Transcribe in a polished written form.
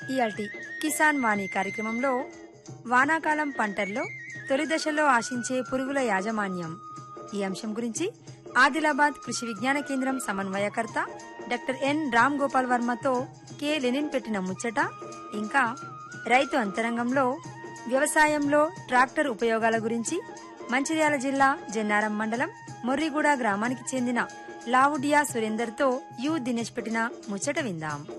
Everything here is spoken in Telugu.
ఇయాల్టి కిసాన్ వాణి కార్యక్రమంలో వానాకాలం పంటల్లో తొలి దశలో ఆశించే పురుగుల యాజమాన్యం ఈ అంశం గురించి ఆదిలాబాద్ కృషి విజ్ఞాన కేంద్రం సమన్వయకర్త doctor N Ram Gopal వర్మతో K Lenin పెట్టిన ముచ్చట, ఇంకా రైతు అంతరంగంలో వ్యవసాయంలో ట్రాక్టర్ ఉపయోగాల గురించి మంచిర్యాల జిల్లా జన్నారం మండలం మొర్రిగూడ గ్రామానికి చెందిన లావుడియా సురేందర్ తో యు దినేష్ పెట్టిన ముచ్చట విందాం.